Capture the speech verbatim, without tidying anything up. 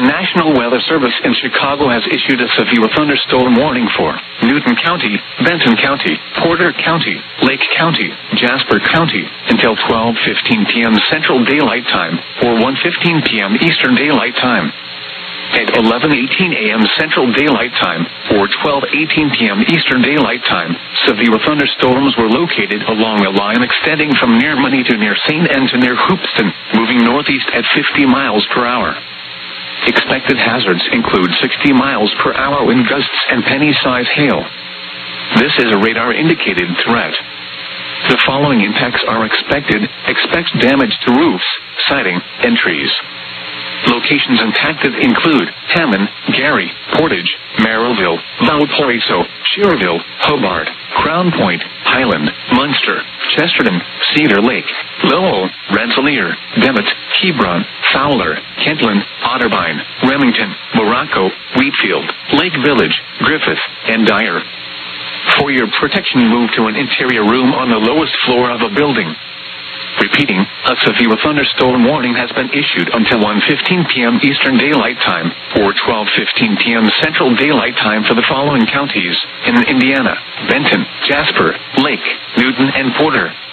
National Weather Service in Chicago has issued a severe thunderstorm warning for Newton County, Benton County, Porter County, Lake County, Jasper County until twelve fifteen p.m. Central Daylight Time or one fifteen p.m. Eastern Daylight Time. At eleven eighteen a.m. Central Daylight Time or twelve eighteen p.m. Eastern Daylight Time, severe thunderstorms were located along a line extending from near Money to near Saint Anne to near Hoopeston, moving northeast at fifty miles per hour. Expected hazards include sixty miles per hour wind gusts and penny-size hail. This is a radar-indicated threat. The following impacts are expected. Expect damage to roofs, siding, and trees. Locations impacted include Hammond, Gary, Portage, Merrillville, Valparaiso, Cherville, Hobart, Crown Point, Highland, Munster, Chesterton, Cedar Lake, Lowell, Rensselaer, Devitt, Hebron, Fowler, Kentland, Otterbein, Remington, Morocco, Wheatfield, Lake Village, Griffith, and Dyer. For your protection, move to an interior room on the lowest floor of a building. Repeating, a severe thunderstorm warning has been issued until one fifteen p.m. Eastern Daylight Time or twelve fifteen p.m. Central Daylight Time for the following counties in Indiana: Benton, Jasper, Lake, Newton, and Porter.